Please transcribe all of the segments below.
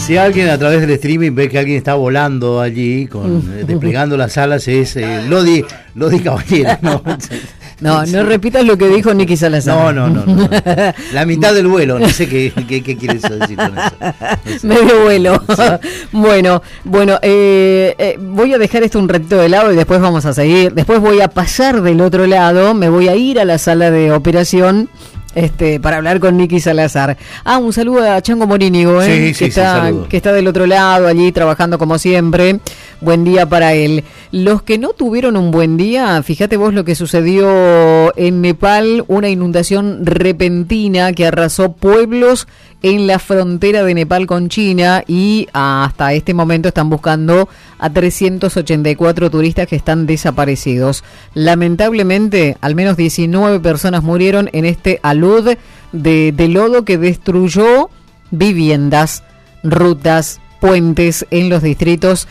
Si alguien a través del streaming ve que alguien está volando allí, desplegando las alas, es Lodi Caballero, ¿no? No repitas lo que dijo Nicky Salazar. No. La mitad del vuelo, no sé qué quieres decir con eso. Medio vuelo. Sí. Bueno, voy a dejar esto un ratito de lado y después vamos a seguir. Después voy a pasar del otro lado, me voy a ir a la sala de operación para hablar con Nicky Salazar. Un saludo a Chango Morínigo, que está del otro lado, allí trabajando como siempre. Buen día para él. Los que no tuvieron un buen día, fíjate vos lo que sucedió en Nepal, una inundación repentina que arrasó pueblos en la frontera de Nepal con China y hasta este momento están buscando a 384 turistas que están desaparecidos. Lamentablemente, al menos 19 personas murieron en este alud de lodo que destruyó viviendas, rutas, puentes en los distritos,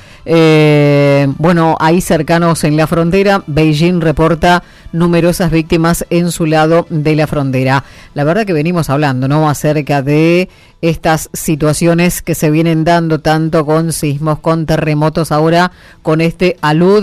ahí cercanos en la frontera. Beijing reporta numerosas víctimas en su lado de la frontera. La verdad que venimos hablando, ¿no?, acerca de estas situaciones que se vienen dando tanto con sismos, con terremotos, ahora con este alud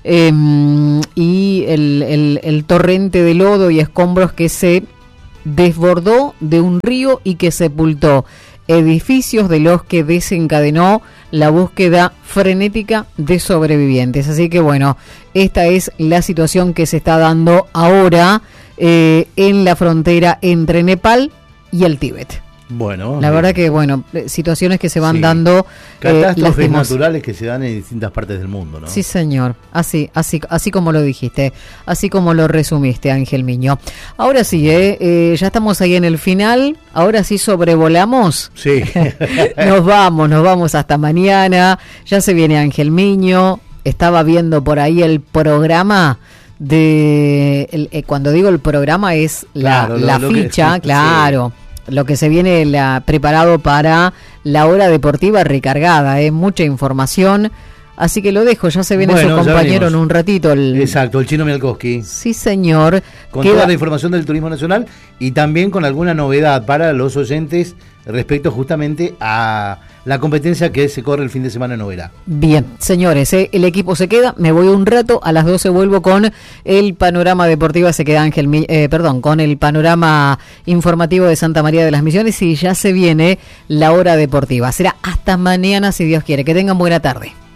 y el torrente de lodo y escombros que se desbordó de un río y que sepultó edificios de los que desencadenó la búsqueda frenética de sobrevivientes. Así que esta es la situación que se está dando ahora en la frontera entre Nepal y el Tíbet. La verdad que situaciones que se van dando, catástrofes naturales que se dan en distintas partes del mundo, ¿no? Sí, señor, así como lo dijiste, así como lo resumiste, Ángel Miño. Ahora sí, ya estamos ahí en el final. Ahora sí sobrevolamos. Sí. Nos vamos hasta mañana. Ya se viene Ángel Miño. Estaba viendo por ahí el programa cuando digo el programa es la ficha, claro. Sí. Lo que se viene preparado para la hora deportiva recargada, mucha información, así que lo dejo, ya se viene su compañero en un ratito. Exacto, el Chino Mialkowski. Sí, señor. Con toda la información del turismo nacional y también con alguna novedad para los oyentes respecto justamente a la competencia que se corre el fin de semana en Oberá. Bien, señores, el equipo se queda, me voy un rato, a las 12 vuelvo con el panorama deportivo, se queda con el panorama informativo de Santa María de las Misiones y ya se viene la hora deportiva. Será hasta mañana si Dios quiere. Que tengan buena tarde.